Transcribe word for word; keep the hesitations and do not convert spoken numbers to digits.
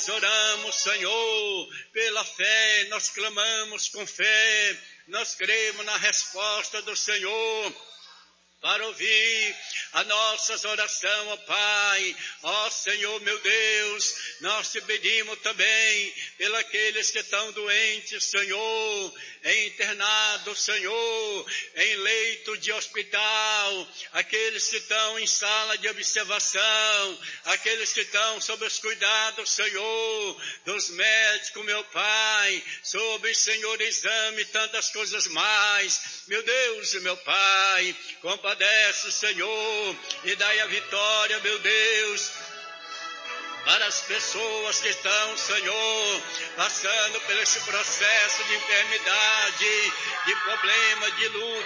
nós oramos, Senhor, pela fé, nós clamamos com fé, nós cremos na resposta do Senhor, para ouvir as nossas orações, ó Pai. Ó Senhor, meu Deus, nós te pedimos também pelos aqueles que estão doentes, Senhor, em internado, Senhor, em leito de hospital, aqueles que estão em sala de observação, aqueles que estão sob os cuidados, Senhor, dos médicos, meu Pai, sobre, Senhor, exame e tantas coisas mais. Meu Deus e meu Pai, compadece, Senhor, e dai a vitória, meu Deus, para as pessoas que estão, Senhor, passando por esse processo de enfermidade, de problema, de luta.